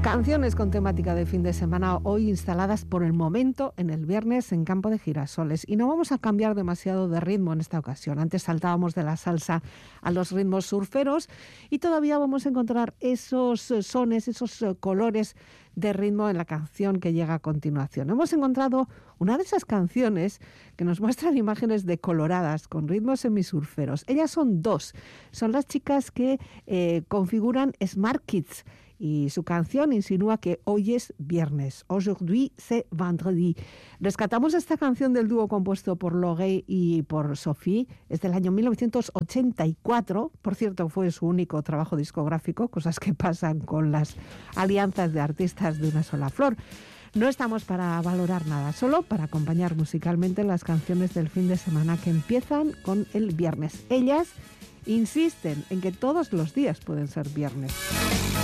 Canciones con temática de fin de semana, hoy instaladas por el momento en el viernes en Campo de Girasoles. Y no vamos a cambiar demasiado de ritmo en esta ocasión. Antes saltábamos de la salsa a los ritmos surferos y todavía vamos a encontrar esos sones, esos colores de ritmo en la canción que llega a continuación. Hemos encontrado una de esas canciones que nos muestran imágenes decoloradas con ritmos semisurferos. Ellas son dos. Son las chicas que configuran Smart Kids. Y su canción insinúa que hoy es viernes. Aujourd'hui c'est vendredi. Rescatamos esta canción del dúo compuesto por Logue y por Sophie. Es del año 1984. Por cierto, fue su único trabajo discográfico, cosas que pasan con las alianzas de artistas de una sola flor. No estamos para valorar nada, solo para acompañar musicalmente las canciones del fin de semana que empiezan con el viernes. Ellas insisten en que todos los días pueden ser viernes.